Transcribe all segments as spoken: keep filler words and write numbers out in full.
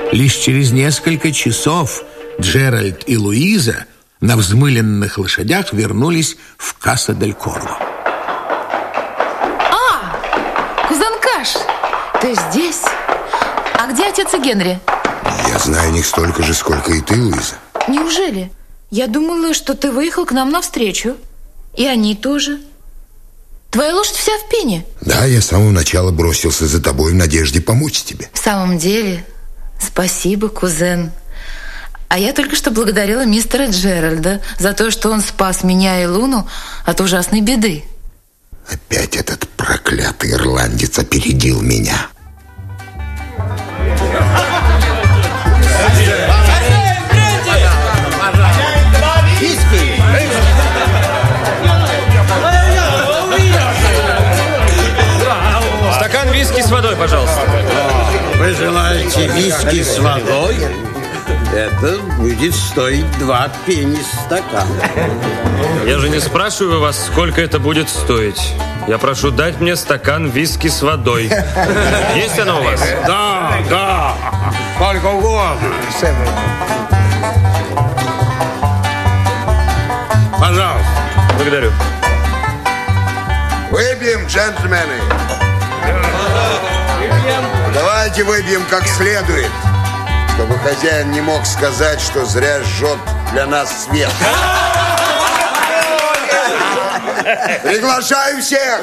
Лишь через несколько часов Джеральд и Луиза на взмыленных лошадях вернулись в Касса-дель-Корво. А, кузен Каш, ты здесь? А где отец и Генри? Я знаю о них столько же, сколько и ты, Луиза. Неужели? Я думала, что ты выехал к нам навстречу. И они тоже. Твоя лошадь вся в пене. Да, я с самого начала бросился за тобой в надежде помочь тебе. В самом деле, спасибо, кузен. А я только что благодарила мистера Джеральда за то, что он спас меня и Луну от ужасной беды. Опять этот проклятый ирландец опередил меня. Стакан виски с водой, пожалуйста. Вы желаете виски с водой? Это будет стоить два пенни стакан. Я же не спрашиваю вас, сколько это будет стоить. Я прошу дать мне стакан виски с водой. Есть оно у вас? Да, да, сколько угодно. Пожалуйста. Благодарю. Выпьем, джентльмены. Давайте выпьем как следует, чтобы хозяин не мог сказать, что зря жжет для нас свет. Приглашаю всех.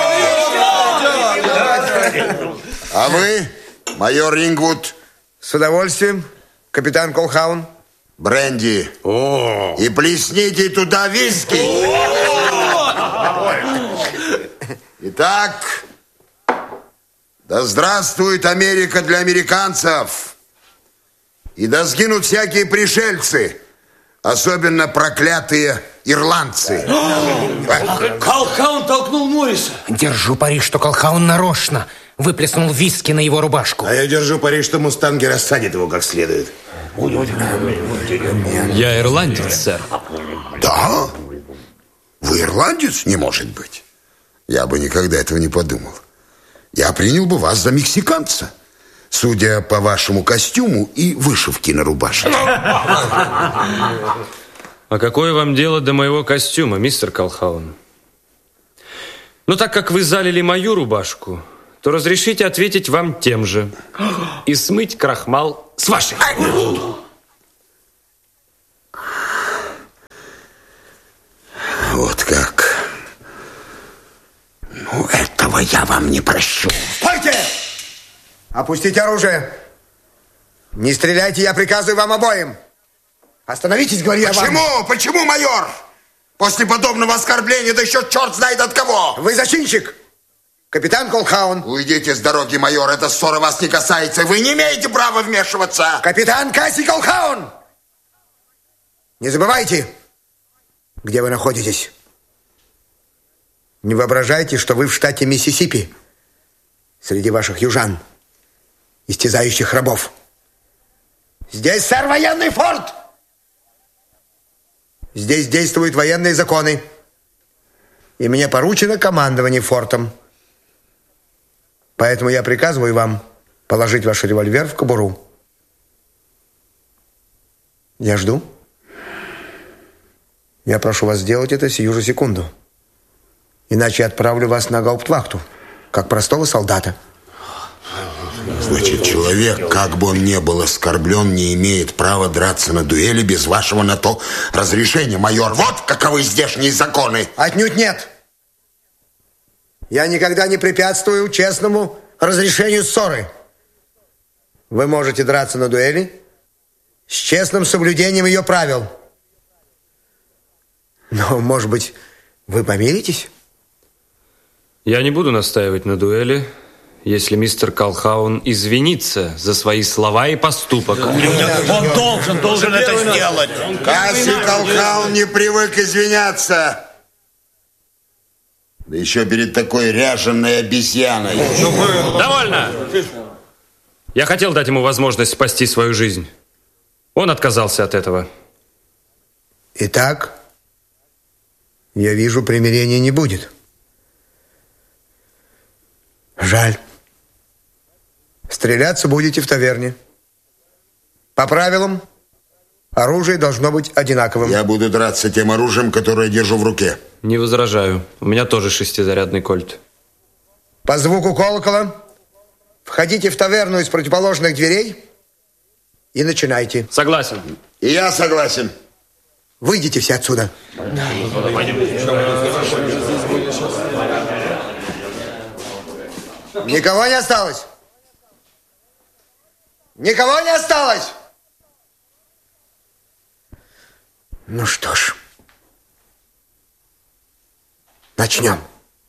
А вы, майор Рингвуд? С удовольствием, капитан Колхаун. Бренди. О. И плесните туда виски. Итак, да здравствует Америка для американцев. И да сгинут всякие пришельцы, особенно проклятые ирландцы. Колхаун толкнул Морриса. Держу пари, что Колхаун нарочно выплеснул виски на его рубашку. А я держу пари, что мустанги рассадят его как следует. Я ирландец, сэр. Да? Вы ирландец? Не может быть. Я бы никогда этого не подумал. Я принял бы вас за мексиканца, судя по вашему костюму и вышивке на рубашке. А какое вам дело до моего костюма, мистер Колхаун? Ну, так как вы залили мою рубашку, то разрешите ответить вам тем же и смыть крахмал с вашей. Вот как. Ну, этого я вам не прощу. Стойте! Опустите оружие. Не стреляйте, я приказываю вам обоим. Остановитесь, говорю я вам. Почему? Почему, майор? После подобного оскорбления, да еще черт знает от кого. Вы зачинщик. Капитан Колхаун. Уйдите с дороги, майор. Эта ссора вас не касается. Вы не имеете права вмешиваться. Капитан Касси Колхаун. Не забывайте, где вы находитесь. Не воображайте, что вы в штате Миссисипи, среди ваших южан, истязающих рабов. Здесь, сэр, военный форт. Здесь действуют военные законы. И мне поручено командование фортом. Поэтому я приказываю вам положить ваш револьвер в кобуру. Я жду. Я прошу вас сделать это сию же секунду. Иначе отправлю вас на гауптвахту, как простого солдата. Значит, человек, как бы он ни был оскорблен, не имеет права драться на дуэли без вашего на то разрешения, майор. Вот каковы здешние законы. Отнюдь нет. Я никогда не препятствую честному разрешению ссоры. Вы можете драться на дуэли с честным соблюдением ее правил. Но, может быть, вы помиритесь? Я не буду настаивать на дуэли, если мистер Колхаун извинится за свои слова и поступок. Он должен, должен это сделать. Касси Колхаун не привык извиняться. Да еще перед такой ряженой обезьяной. Довольно! Я хотел дать ему возможность спасти свою жизнь. Он отказался от этого. Итак, я вижу, примирения не будет. Жаль. Стреляться будете в таверне. По правилам, оружие должно быть одинаковым. Я буду драться тем оружием, которое я держу в руке. Не возражаю. У меня тоже шестизарядный кольт. По звуку колокола входите в таверну из противоположных дверей и начинайте. Согласен. И я согласен. Выйдите все отсюда. Никого не осталось? Никого не осталось? Ну что ж, начнем.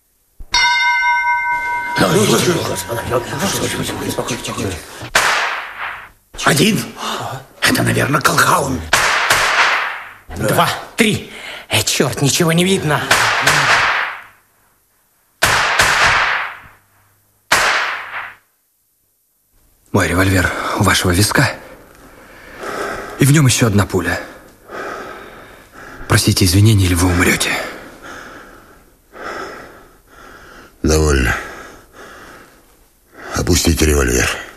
Один. Это, наверное, Колхаун. Два, три. Э, черт, ничего не видно. Мой револьвер у вашего виска. И в нем еще одна пуля. Просите извинений, или вы умрете. Довольно. Опустите револьвер.